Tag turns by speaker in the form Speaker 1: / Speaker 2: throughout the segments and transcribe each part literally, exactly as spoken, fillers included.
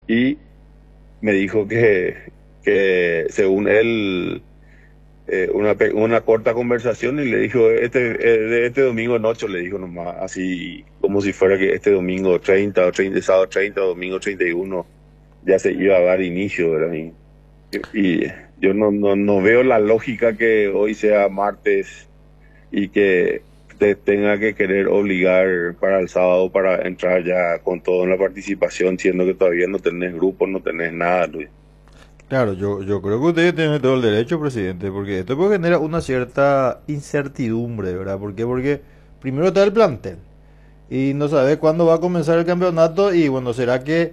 Speaker 1: y me dijo que, que según él, eh, una, pe- una corta conversación y le dijo, este, eh, de este domingo en ocho, le dijo nomás, así como si fuera que este domingo treinta o treinta, sábado treinta o domingo treinta y uno ya se iba a dar inicio, ¿verdad? Y, y yo no, no, no veo la lógica que hoy sea martes y que te tenga que querer obligar para el sábado para entrar ya con todo en la participación, siendo que todavía no tenés grupo, no tenés nada, Luis.
Speaker 2: Claro, yo, yo creo que usted tiene todo el derecho, presidente, porque esto puede generar una cierta incertidumbre, ¿verdad? ¿Por qué? Porque primero está el plantel y no sabe cuándo va a comenzar el campeonato y bueno, será que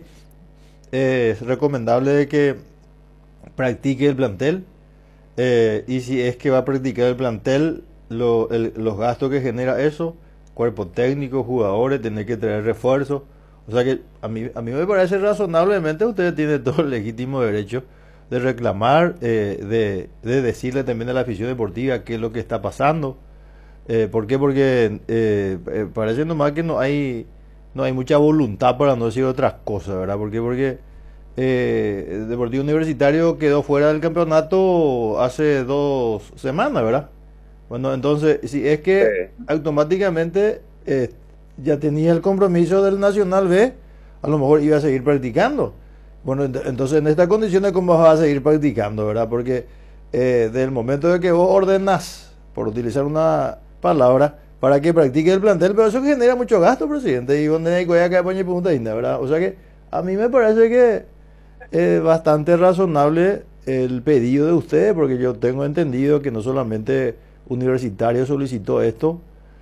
Speaker 2: eh, es recomendable de que practique el plantel. Eh, y si es que va a practicar el plantel, lo- el- los gastos que genera eso, cuerpo técnico, jugadores, tener que traer refuerzos. O sea que a mí, a mí me parece razonablemente usted tiene todo el legítimo derecho de reclamar, eh, de, de decirle también a la afición deportiva qué es lo que está pasando. Eh, ¿por qué? Porque eh, eh, parece nomás que no hay, no hay mucha voluntad para no decir otras cosas, ¿verdad? ¿Por qué? Porque eh, el Deportivo Universitario quedó fuera del campeonato hace dos semanas, ¿verdad? Bueno, entonces, si es que
Speaker 1: Eh,
Speaker 2: automáticamente eh, ya tenía el compromiso del Nacional B, a lo mejor iba a seguir practicando. Bueno, ent- entonces en estas condiciones, ¿cómo vas a seguir practicando, verdad? Porque eh, del momento de que vos ordenás, por utilizar una palabra, para que practique el plantel, pero eso genera mucho gasto, presidente, y donde hay que poner punta inda, ¿verdad? O sea que a mí me parece que es bastante razonable el pedido de ustedes, porque yo tengo entendido que no solamente Universitario solicitó esto,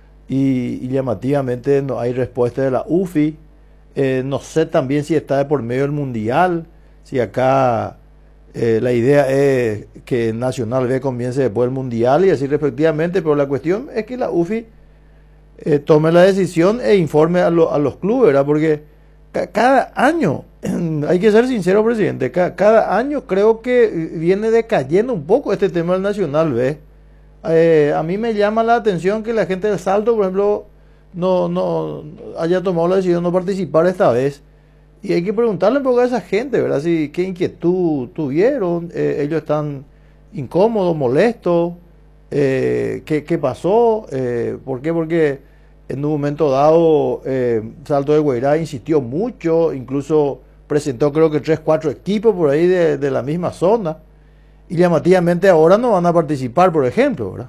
Speaker 2: y, y llamativamente no hay respuesta de la U F I. Eh, no sé también si está de por medio del Mundial, si acá eh, la idea es que Nacional B comience después del Mundial y así respectivamente, pero la cuestión es que la U F I eh, tome la decisión e informe a, lo- a los clubes, ¿verdad? Porque ca- cada año, hay que ser sincero, presidente, ca- cada año creo que viene decayendo un poco este tema del Nacional B. Eh, a mí me llama la atención que la gente del Salto, por ejemplo, no, no haya tomado la decisión de no participar esta vez. Y hay que preguntarle un poco a esa gente, ¿verdad? Si, qué inquietud tuvieron, eh, ellos están incómodos, molestos, eh, ¿qué, qué pasó? Eh, ¿por qué? Porque en un momento dado eh, Salto de Guairá insistió mucho, incluso presentó creo que tres, cuatro equipos por ahí de, de la misma zona. Y llamativamente ahora no van a participar, por ejemplo, ¿verdad?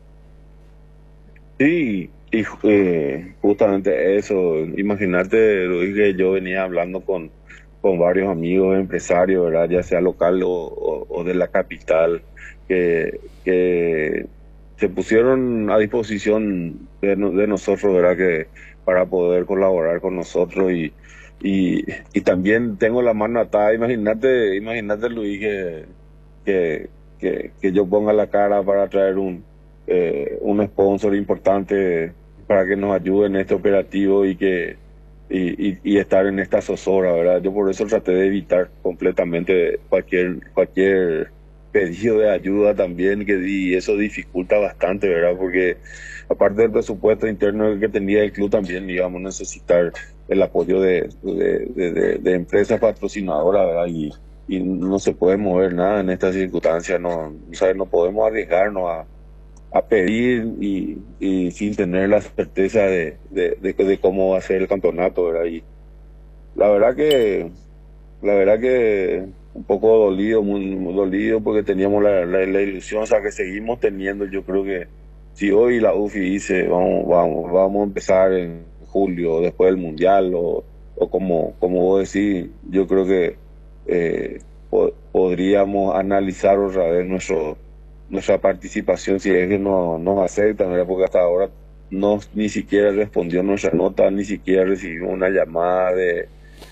Speaker 1: sí, y eh, justamente eso, imagínate, Luis, que yo venía hablando con, con varios amigos empresarios, ¿verdad? Ya sea local o, o, o de la capital, que, que se pusieron a disposición de, no- de nosotros, ¿verdad? Que para poder colaborar con nosotros y, y, y también tengo la mano atada. Imagínate, imagínate, Luis, que, que, que, que yo ponga la cara para traer un eh, un sponsor importante para que nos ayude en este operativo y que y, y, y estar en esta zozobra, ¿verdad? Yo por eso traté de evitar completamente cualquier cualquier pedido de ayuda también, que y eso dificulta bastante, ¿verdad? Porque aparte del presupuesto interno que tenía el club, también íbamos a necesitar el apoyo de, de, de, de, de empresas patrocinadoras, ¿verdad? Y, y no se puede mover nada en estas circunstancias, no, ¿sabes? No podemos arriesgarnos a a pedir y, y sin tener la certeza de, de, de, de cómo va a ser el campeonato, ¿verdad? Y la verdad que, la verdad que un poco dolido, muy, muy dolido porque teníamos la, la, la ilusión, o sea, que seguimos teniendo. Yo creo que si hoy la U F I dice, vamos, vamos, vamos a empezar en julio, después del Mundial, o, o como, como vos decís, yo creo que eh, po- podríamos analizar otra vez nuestro, nuestra participación si es que no nos aceptan, ¿verdad? Porque hasta ahora no ni siquiera respondió nuestra nota, ni siquiera recibimos una llamada de,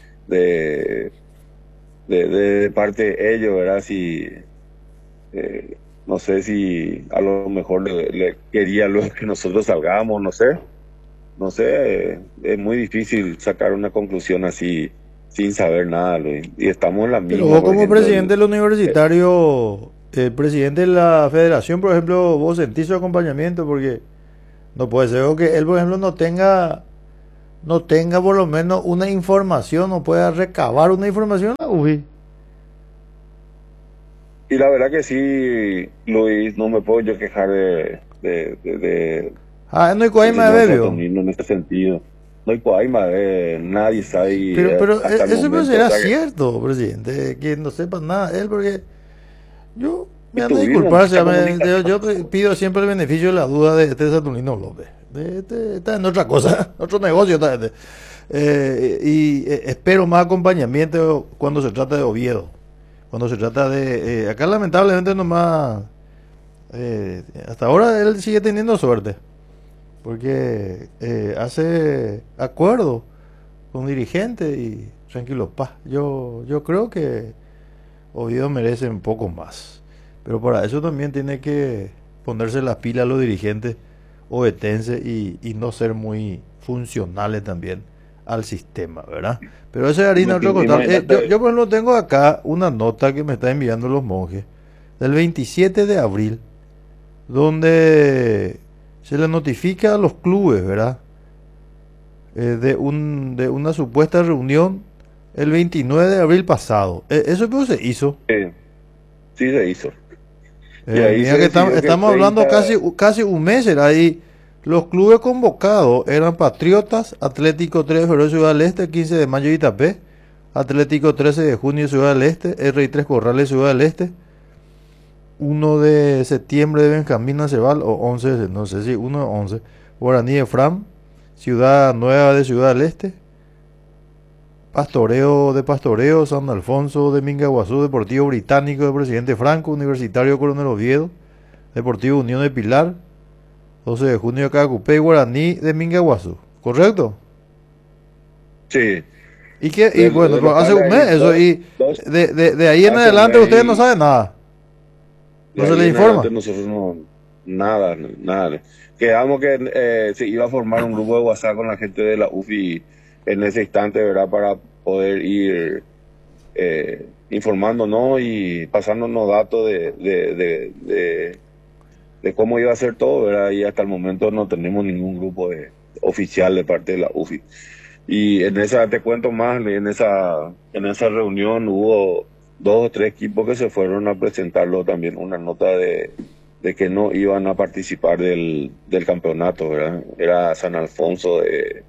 Speaker 1: de, de, de parte de ellos, ¿verdad? Si, eh, no sé si a lo mejor le, le quería luego que nosotros salgamos, no sé, no sé, eh, es muy difícil sacar una conclusión así sin saber nada, Luis. Y estamos en la
Speaker 2: Pero
Speaker 1: misma,
Speaker 2: vos
Speaker 1: por
Speaker 2: como
Speaker 1: ejemplo,
Speaker 2: presidente
Speaker 1: el,
Speaker 2: del universitario, el presidente de la federación, por ejemplo, vos sentís su acompañamiento porque no puede ser que él, por ejemplo, no tenga no tenga por lo menos una información o pueda recabar una información a U B I.
Speaker 1: Y la verdad que sí, Luis, no me puedo yo quejar de... de, de, de
Speaker 2: Ah, no hay coaima de bebio.
Speaker 1: En este sentido. No hay coaima, eh, nadie sabe.
Speaker 2: Pero, pero
Speaker 1: hasta el
Speaker 2: eso no
Speaker 1: momento,
Speaker 2: será
Speaker 1: o sea, que-
Speaker 2: cierto, presidente, que no sepa nada él, porque yo me
Speaker 1: Y
Speaker 2: ando a
Speaker 1: tuvimos
Speaker 2: disculpar, o sea,
Speaker 1: mucha
Speaker 2: me- yo, yo
Speaker 1: comunicación.
Speaker 2: pido siempre el beneficio de la duda de este Saturnino López. De este, está en otra cosa, otro negocio está este. Eh, y eh, espero más acompañamiento cuando se trata de Oviedo. Cuando se trata de... eh, acá lamentablemente nomás... eh, hasta ahora él sigue teniendo suerte. Porque eh, hace acuerdo con dirigentes y tranquilo, paz. Yo, yo creo que Oviedo merece un poco más. Pero para eso también tiene que ponerse las pilas a los dirigentes ovetenses y, y no ser muy funcionales también al sistema, ¿verdad? Pero eso es harina otro costal. Eh, yo, yo por ejemplo tengo acá una nota que me está enviando los monjes del veintisiete de abril, donde se le notifica a los clubes, ¿verdad? Eh, de, un, de una supuesta reunión el veintinueve de abril pasado. Eh, ¿Eso qué se hizo?
Speaker 1: Sí, sí se hizo. Y
Speaker 2: Eh,
Speaker 1: ahí
Speaker 2: mira
Speaker 1: se
Speaker 2: que estamos,
Speaker 1: decidió que
Speaker 2: estamos hablando
Speaker 1: treinta
Speaker 2: casi, casi un mes, era ahí. Los clubes convocados eran Patriotas, Atlético tres de febrero Ciudad del Este, quince de mayo Itapé, Atlético trece de junio Ciudad del Este, R I tres Corrales Ciudad del Este, uno de septiembre de Benjamín Aceval, o once, no sé si uno de once, Guaraní de Fram, Ciudad Nueva de Ciudad del Este, Pastoreo de Pastoreo, San Alfonso de Mingaguazú, Deportivo Británico de Presidente Franco, Universitario Coronel Oviedo, Deportivo Unión de Pilar, doce de junio de Cacupé y Guaraní de Mingaguazú, ¿correcto?
Speaker 1: Sí.
Speaker 2: Y que y
Speaker 1: De-
Speaker 2: bueno,
Speaker 1: de
Speaker 2: pues hace un
Speaker 1: local
Speaker 2: mes
Speaker 1: hay
Speaker 2: eso
Speaker 1: dos-
Speaker 2: y
Speaker 1: dos-
Speaker 2: de, de, de ahí en
Speaker 1: hace un
Speaker 2: adelante
Speaker 1: mes
Speaker 2: ustedes
Speaker 1: y-
Speaker 2: no saben nada. No
Speaker 1: de
Speaker 2: se
Speaker 1: ahí
Speaker 2: les
Speaker 1: en
Speaker 2: informa.
Speaker 1: adelante nosotros no, nada, nada. Quedamos que eh, se iba a formar un grupo de WhatsApp con la gente de la U F I en ese instante, ¿verdad? Para poder ir eh, informándonos y pasándonos datos de, de, de, de, de cómo iba a ser todo, ¿verdad? Y hasta el momento no tenemos ningún grupo de, oficial de parte de la U F I. Y en esa, te cuento más, en esa, en esa reunión hubo dos o tres equipos que se fueron a presentarlo también una nota de, de que no iban a participar del, del campeonato, ¿verdad? Era San Alfonso de,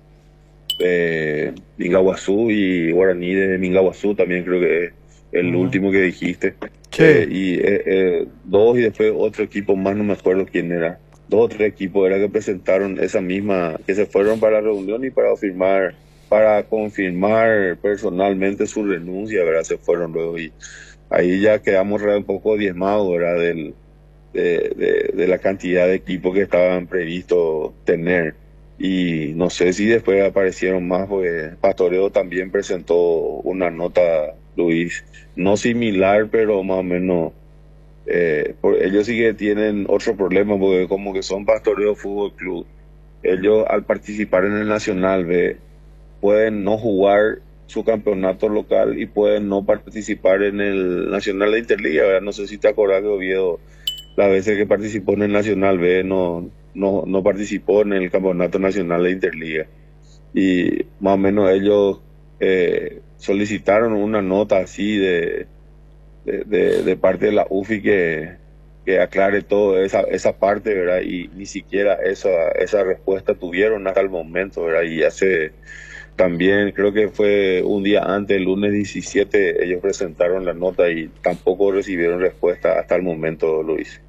Speaker 1: de Mingaguazú y Guaraní de Mingaguazú, también creo que es el
Speaker 2: Ujú.
Speaker 1: último que dijiste.
Speaker 2: Sí.
Speaker 1: Eh, y eh, eh, dos y después otro equipo más, no me acuerdo quién era. Dos o tres equipos era que presentaron esa misma, que se fueron para la reunión y para firmar, para confirmar personalmente su renuncia, ¿verdad? Se fueron luego y ahí ya quedamos un poco diezmados, ¿verdad? Del, de, de, de la cantidad de equipos que estaban previstos tener. Y no sé si después aparecieron más, porque Pastoreo también presentó una nota, Luis, no similar, pero más o menos. Eh, por, ellos sí que tienen otro problema, porque como que son Pastoreo Fútbol Club, ellos al participar en el Nacional B pueden no jugar su campeonato local y pueden no participar en el Nacional de Interliga, ¿verdad? No sé si te acordás de Oviedo, las veces que participó en el Nacional B no, no, no participó en el Campeonato Nacional de Interliga. Y más o menos ellos eh, solicitaron una nota así de, de, de, de parte de la U F I que, que aclare toda esa, esa parte, ¿verdad? Y ni siquiera esa, esa respuesta tuvieron hasta el momento, ¿verdad? Y hace también, creo que fue un día antes, el lunes diecisiete, ellos presentaron la nota y tampoco recibieron respuesta hasta el momento, Luis.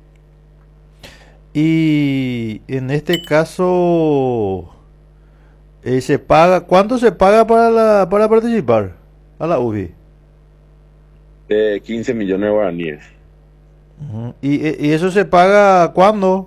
Speaker 2: Y en este caso eh, se paga, ¿cuánto se paga para la para participar a la U B I?
Speaker 1: De quince millones de guaraníes.
Speaker 2: Ujú. ¿Y, y y eso se paga cuándo?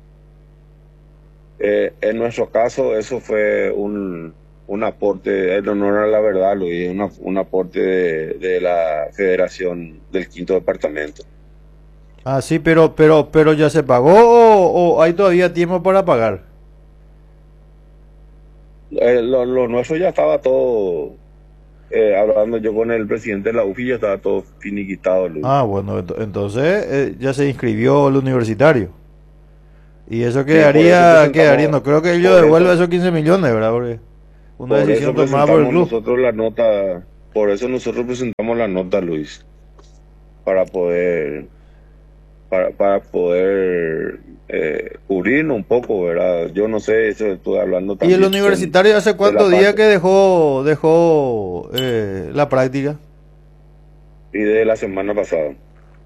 Speaker 1: Eh, en nuestro caso, eso fue un, un aporte, en honor a la verdad, Luis, una, un aporte de, de la Federación del Quinto Departamento.
Speaker 2: Ah, sí, pero pero pero ya se pagó o, o hay todavía tiempo para pagar.
Speaker 1: Eh, lo, lo nuestro ya estaba todo, eh, hablando yo con el presidente de la U F I, ya estaba todo finiquitado, Luis.
Speaker 2: Ah, bueno, ento- entonces eh, ya se inscribió el universitario. Y eso
Speaker 1: Sí, por eso
Speaker 2: quedaría,
Speaker 1: presentamos-
Speaker 2: quedaría, no creo que ellos
Speaker 1: por
Speaker 2: devuelvan
Speaker 1: eso-
Speaker 2: esos quince millones, ¿verdad? Porque una
Speaker 1: Por eso
Speaker 2: decisión tomada por el
Speaker 1: presentamos
Speaker 2: club.
Speaker 1: nosotros la nota, por eso nosotros presentamos la nota, Luis, para poder, para, para poder eh, cubrirnos un poco, ¿verdad? Yo no sé, eso estuve hablando
Speaker 2: ¿Y el
Speaker 1: también del-
Speaker 2: universitario hace
Speaker 1: de la
Speaker 2: cuántos días
Speaker 1: parte,
Speaker 2: que dejó, dejó eh, la práctica?
Speaker 1: y de la semana pasada.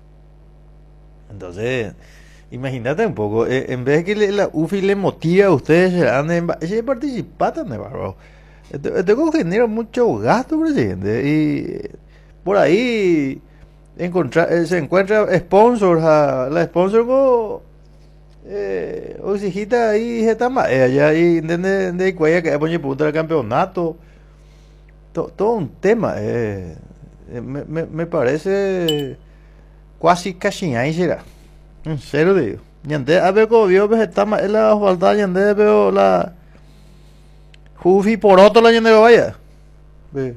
Speaker 2: Entonces, imagínate un poco, eh, en vez de que le- la U F I le motive a ustedes, se participar también, bárbaro. Esto, esto genera mucho gasto, presidente. Y por ahí encontra, eh, se encuentra sponsors, a, la sponsor go, eh, o hijita ahí, está más, allá ahí, de, de, de cuella que pone punta del campeonato. To- todo un tema, eh, eh, me, me, me parece quasi casi ahí será. En serio digo. Ñande a ver cómo vio pues está más en la falta ñande veo la Jufi por otro la ñande vaya. Ve,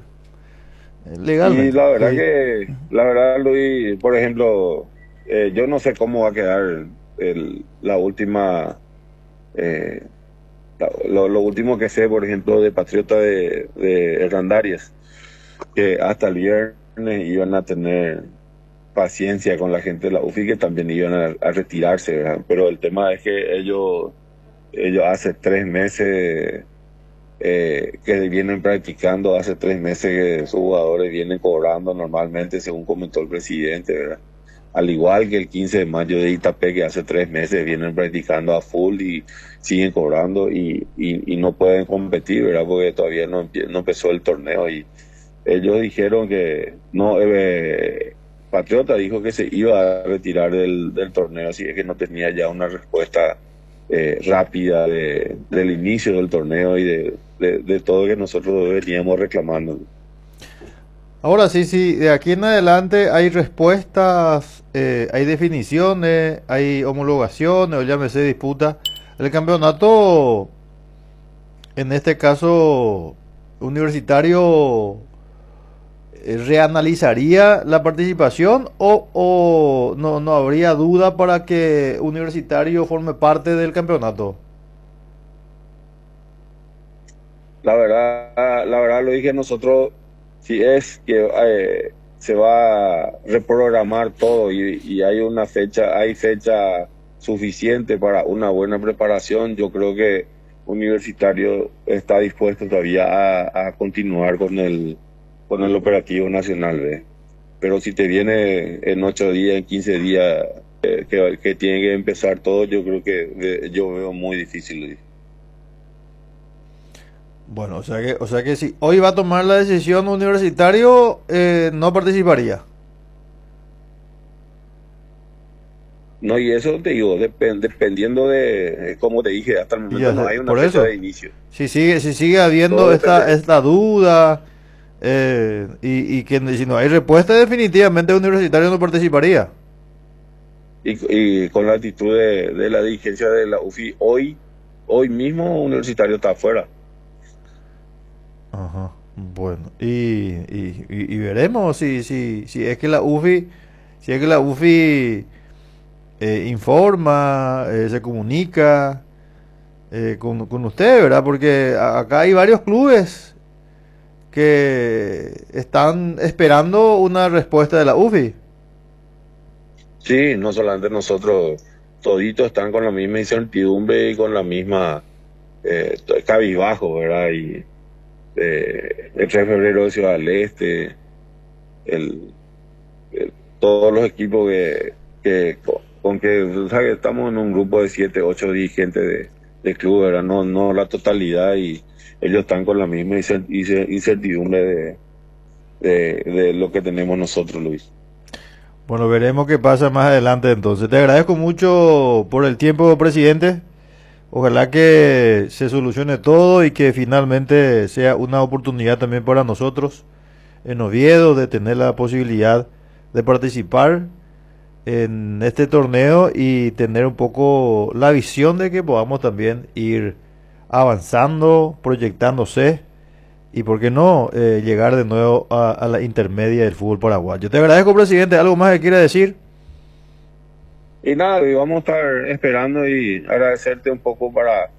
Speaker 1: Y
Speaker 2: legalmente.
Speaker 1: la verdad
Speaker 2: Sí.
Speaker 1: que, la verdad, Luis, por ejemplo, eh, yo no sé cómo va a quedar el, la última, eh, la- lo, lo último que sé, por ejemplo, de Patriota de, de Hernandarias, que hasta el viernes iban a tener paciencia con la gente de la U F I, que también iban a, a retirarse, ¿verdad? Pero el tema es que ellos, ellos hace tres meses eh, que vienen practicando, hace tres meses que sus jugadores vienen cobrando normalmente, según comentó el presidente, ¿verdad? Al igual que el quince de mayo de Itapé, que hace tres meses vienen practicando a full y siguen cobrando y, y, y no pueden competir, ¿verdad? Porque todavía no, empie- no empezó el torneo y ellos dijeron que no, eh, Patriota dijo que se iba a retirar del, del torneo, así que no tenía ya una respuesta eh, rápida de, del inicio del torneo y de, de, de todo lo que nosotros veníamos reclamando.
Speaker 2: Ahora sí, sí, de aquí en adelante hay respuestas, eh, hay definiciones, hay homologaciones o llámese disputa. El campeonato, en este caso universitario, eh, reanalizaría la participación o, o no, no habría duda para que Universitario forme parte del campeonato.
Speaker 1: La verdad, la verdad lo dije nosotros, si es que eh, se va a reprogramar todo y, y hay una fecha, hay fecha suficiente para una buena preparación, yo creo que Universitario está dispuesto todavía a, a continuar con el, con el operativo nacional, ¿ve? Pero si te viene en ocho días, en quince días, eh, que, que tiene que empezar todo, yo creo que eh, yo veo muy difícil.
Speaker 2: Bueno, o sea que, o sea que si hoy va a tomar la decisión Universitario, eh, no participaría.
Speaker 1: No, y eso te digo, depen- dependiendo de, eh, como te dije, hasta el
Speaker 2: Y
Speaker 1: momento
Speaker 2: ya
Speaker 1: no
Speaker 2: sé,
Speaker 1: hay una
Speaker 2: por
Speaker 1: fecha
Speaker 2: eso,
Speaker 1: de inicio.
Speaker 2: si sigue, si sigue
Speaker 1: Todo
Speaker 2: habiendo esta,
Speaker 1: depende.
Speaker 2: esta duda eh, y, y que si no hay respuesta, definitivamente Universitario no participaría.
Speaker 1: Y, y con la actitud de, de la dirigencia de la U F I, hoy, hoy mismo Universitario está afuera.
Speaker 2: Ajá. Bueno, y, y, y- y veremos si, si, si es que la U F I, si es que la U F I eh, informa, eh, se comunica eh, con, con usted, ¿verdad? Porque a- acá hay varios clubes que están esperando una respuesta de la U F I.
Speaker 1: Sí, no solamente nosotros, toditos están con la misma incertidumbre y con la misma eh, cabizbajo, ¿verdad? Y eh, el tres de febrero de Ciudad del Este, el, el- todos los equipos que, que con, con que, o sea, que estamos en un grupo de siete, ocho dirigentes de, de club, ¿verdad? No, no la totalidad y ellos están con la misma incer- incer- incertidumbre de, de, de lo que tenemos nosotros, Luis.
Speaker 2: Bueno, veremos qué pasa más adelante entonces. Te agradezco mucho por el tiempo, presidente. Ojalá que se solucione todo y que finalmente sea una oportunidad también para nosotros en Oviedo de tener la posibilidad de participar en este torneo y tener un poco la visión de que podamos también ir avanzando, proyectándose y, por qué no, eh, llegar de nuevo a, a la intermedia del fútbol paraguayo. Te agradezco, presidente. ¿Algo más que quiera decir?
Speaker 1: Y nada, Luis, vamos a estar esperando y agradecerte un poco para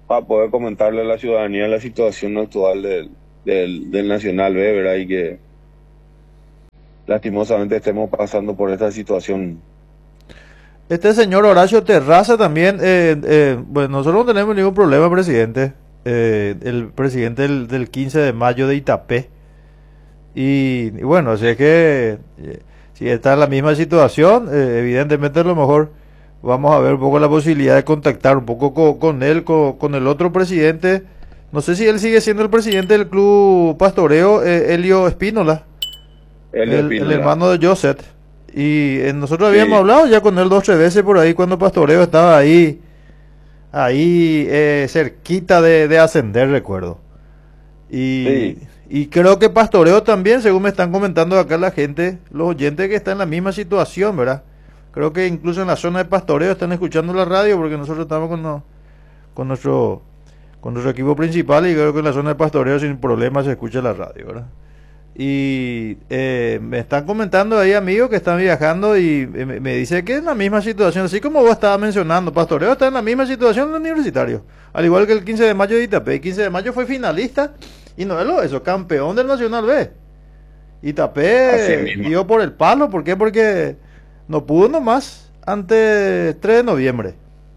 Speaker 1: para poder comentarle a la ciudadanía la situación actual del, del, del Nacional B, ¿verdad? Y que lastimosamente estemos pasando por esta situación.
Speaker 2: Este señor Horacio Terraza también, eh, eh, bueno, nosotros no tenemos ningún problema, presidente. Eh, el presidente del, del quince de mayo de Itapé. Y, y bueno, así es que eh, si está en la misma situación, eh, evidentemente a lo mejor vamos a ver un poco la posibilidad de contactar un poco con, con él, con, con el otro presidente. No sé si él sigue siendo el presidente del club pastoreo, eh, Elio Espínola,
Speaker 1: Elio
Speaker 2: el,
Speaker 1: Espínola.
Speaker 2: el hermano de Joseph. Y eh, nosotros
Speaker 1: Sí.
Speaker 2: habíamos hablado ya con él dos o tres veces por ahí cuando pastoreo estaba ahí, ahí eh, cerquita de, de ascender, recuerdo. Y,
Speaker 1: Sí.
Speaker 2: y creo que pastoreo también, según me están comentando acá la gente, los oyentes que están en la misma situación, ¿verdad? Creo que incluso en la zona de pastoreo están escuchando la radio porque nosotros estamos con, no- con nuestro con nuestro equipo principal y creo que en la zona de pastoreo sin problema se escucha la radio, ¿verdad? Y eh, me están comentando ahí amigos que están viajando y eh, me, me dice que es la misma situación, así como vos estabas mencionando, pastoreo está en la misma situación del universitario, al igual que el quince de mayo de Itapé. El quince de mayo fue finalista y no es lo eso, campeón del Nacional B.
Speaker 1: Así
Speaker 2: Itapé
Speaker 1: mismo.
Speaker 2: dio por el palo, ¿por qué? Porque no pudo nomás ante tres de noviembre.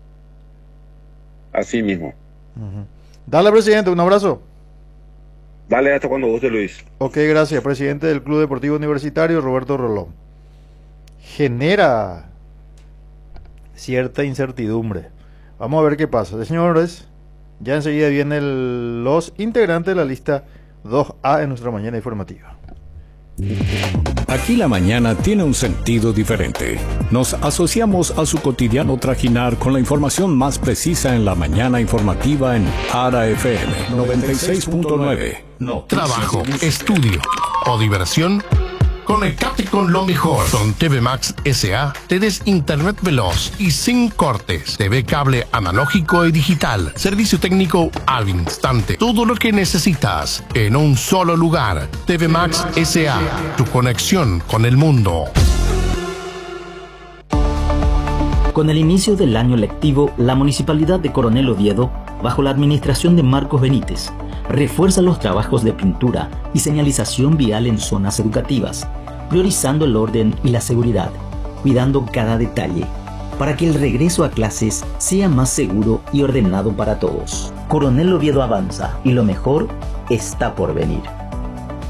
Speaker 1: Así mismo.
Speaker 2: Ujú. Dale, presidente, un abrazo.
Speaker 1: Dale hasta cuando guste, Luis.
Speaker 2: Ok, gracias, presidente del Club Deportivo Universitario, Roberto Rolón. Genera cierta incertidumbre. Vamos a ver qué pasa. Señores, ya enseguida vienen los integrantes de la lista dos A en nuestra mañana informativa.
Speaker 3: Aquí la mañana tiene un sentido diferente. Nos asociamos a su cotidiano trajinar con la información más precisa en la mañana informativa en Ara F M noventa y seis punto nueve. No.
Speaker 4: Trabajo, estudio o diversión. Conectate con lo mejor. Con T V Max S A tenés internet veloz y sin cortes. T V cable analógico y digital. Servicio técnico al instante. Todo lo que necesitas en un solo lugar. T V Max S A. Tu conexión con el mundo.
Speaker 5: Con el inicio del año lectivo, la Municipalidad de Coronel Oviedo, bajo la administración de Marcos Benítez, refuerza los trabajos de pintura y señalización vial en zonas educativas, priorizando el orden y la seguridad, cuidando cada detalle, para que el regreso a clases sea más seguro y ordenado para todos. Coronel Oviedo avanza y lo mejor está por venir.